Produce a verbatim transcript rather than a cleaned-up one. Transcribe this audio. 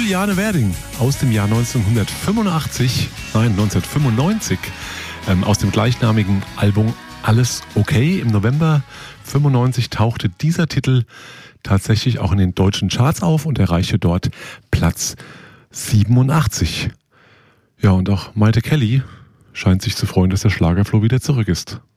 Viviane Werding aus dem Jahr neunzehnhundertfünfundachtzig, nein, neunzehnhundertfünfundneunzig, ähm, aus dem gleichnamigen Album Alles okay. Im November fünfundneunzig tauchte dieser Titel tatsächlich auch in den deutschen Charts auf und erreichte dort Platz siebenundachtzig. Ja, und auch Maite Kelly scheint sich zu freuen, dass der Schlagerfloh wieder zurück ist.